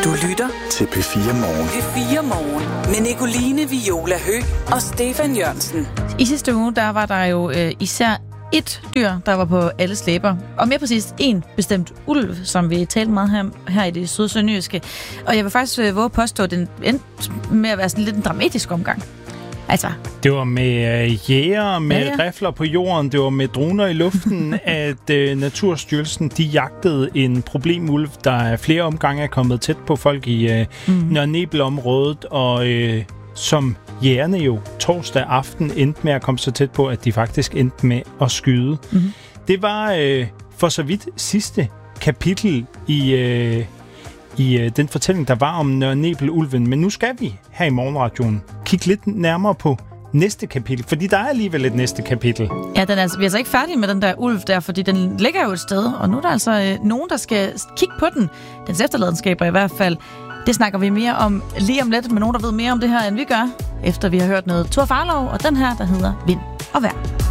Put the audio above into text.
Du lytter til P4 Morgen. P4 Morgen med Nicoline Viola Høgh og Stefan Jørgensen. I sidste uge, der var der jo især et dyr, der var på alles læber. Og mere præcis en bestemt ulv, som vi talte meget her i det sydsønderjyske. Og jeg vil faktisk våge at påstå, at den endte med at være sådan lidt en dramatisk omgang. Altså. Det var med jæger, med rifler på jorden, det var med droner i luften, at Naturstyrelsen, de jagtede en problemulv, der er flere omgange er kommet tæt på folk i Nørre Nebel-området, og som jægerne jo torsdag aften endte med at komme så tæt på, at de faktisk endte med at skyde. Mm-hmm. Det var for så vidt sidste kapitel i den fortælling, der var om Nørre Nebel-ulven. Men nu skal vi her i Morgenradioen kigge lidt nærmere på næste kapitel, fordi der er alligevel et næste kapitel. Ja, vi er altså ikke færdige med den der ulv der, fordi den ligger jo et sted, og nu er der altså nogen, der skal kigge på den. Dens efterladenskaber i hvert fald. Det snakker vi mere om lige om lidt med nogen, der ved mere om det her, end vi gør, efter vi har hørt noget Thor Farlov, og den her, der hedder Vind og Vejr.